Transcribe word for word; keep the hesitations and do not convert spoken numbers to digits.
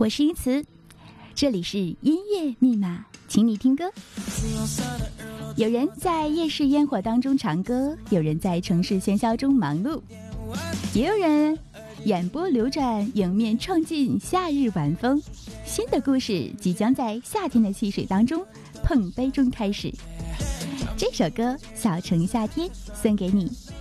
我是英慈，这里是音乐密码，请你听歌。有人在夜市烟火当中唱歌，有人在城市喧嚣中忙碌，也有人眼波流转，迎面闯进夏日晚风。新的故事即将在夏天的汽水当中碰杯中开始。这首歌《小城夏天》送给你。